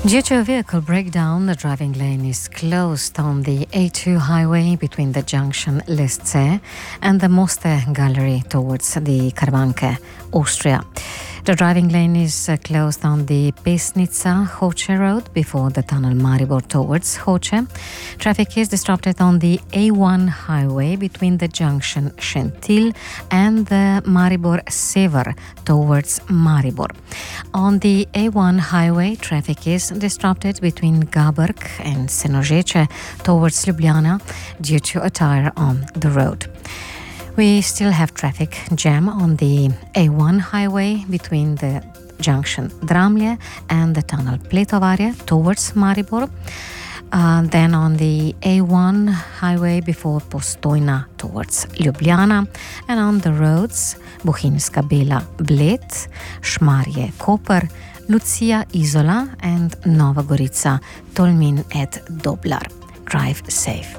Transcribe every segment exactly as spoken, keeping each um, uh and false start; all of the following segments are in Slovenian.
Due to a vehicle breakdown, the driving lane is closed on the A two highway between the junction Lesce and the Moste Gallery towards the Karavanke, Austria. The driving lane is uh, closed on the Pesnica-Hoce road before the tunnel Maribor towards Hoce. Traffic is disrupted on the A one highway between the junction Schentil and the Maribor-Sever towards Maribor. On the A one highway, traffic is disrupted between Gaberg and Senožeče towards Ljubljana due to a tire on the road. We still have traffic jam on the A one highway between the junction Dramlje and the tunnel Pletovarje towards Maribor. Uh, then on the A one highway before Postojna towards Ljubljana, and on the roads Bohinjska Bela Bled, Šmarje Koper, Lucija Izola and Nova Gorica Tolmin et Doblar. Drive safe.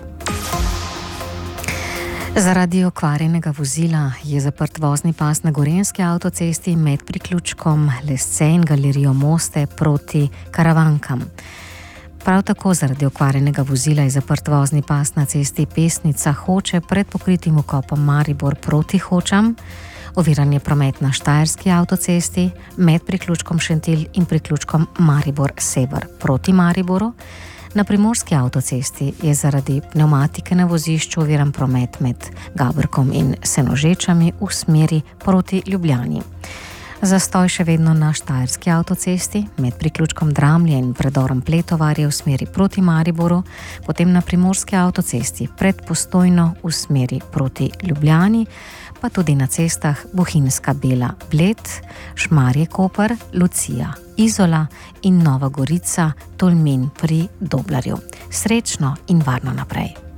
Zaradi okvarjenega vozila je zaprt vozni pas na Gorenjski avtocesti med priključkom Lesce in galerijo Moste proti Karavankam. Prav tako zaradi okvarjenega vozila je zaprt vozni pas na cesti Pesnica-Hoče pred pokritim vkopom Maribor proti Hočam. Oviran je promet na Štajerski avtocesti med priključkom Šentilj in priključkom Maribor-Sever proti Mariboru. Na Primorski avtocesti je zaradi pneumatike na vozišču oviran promet med Gaberkom in Senožečami v smeri proti Ljubljani. Zastoj še vedno na Štajerski avtocesti med priključkom Dramlje in predorom Pletovarje v smeri proti Mariboru, potem na Primorski avtocesti pred Postojno v smeri proti Ljubljani, pa tudi na cestah Bohinjska Bela Bled, Šmarje Koper, Lucija Izola in Nova Gorica Tolmin pri Doblarju. Srečno in varno naprej.